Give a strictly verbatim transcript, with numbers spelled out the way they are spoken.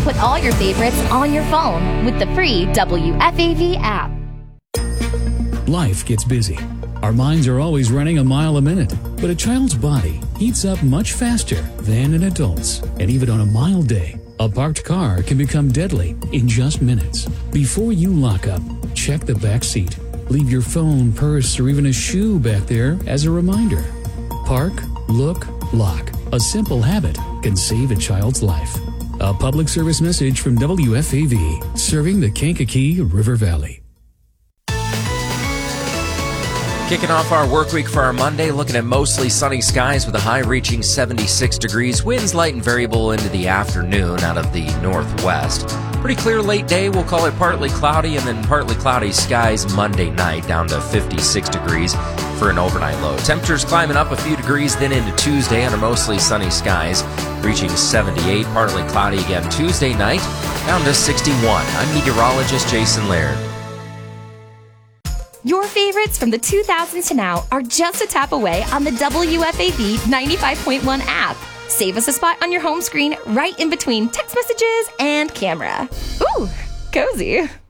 put all your favorites on your phone with the free W F A V app. Life gets busy. Our minds are always running a mile a minute, but a child's body heats up much faster than an adult's. And even on a mild day, a parked car can become deadly in just minutes. Before you lock up, check the back seat. Leave your phone, purse, or even a shoe back there as a reminder. Park, look, lock. A simple habit can save a child's life. A public service message from W F A V, serving the Kankakee River Valley. Kicking off our work week for our Monday, looking at mostly sunny skies with a high reaching seventy-six degrees. Winds light and variable into the afternoon out of the northwest. Pretty clear late day. We'll call it partly cloudy and then partly cloudy skies Monday night, down to fifty-six degrees for an overnight low. Temperatures climbing up a few degrees then into Tuesday under mostly sunny skies, reaching seventy-eight. Partly cloudy again Tuesday night, down to sixty-one. I'm meteorologist Jason Laird. Your favorites from the two thousands to now are just a tap away on the W F A V ninety-five point one app. Save us a spot on your home screen right in between text messages and camera. Ooh, cozy.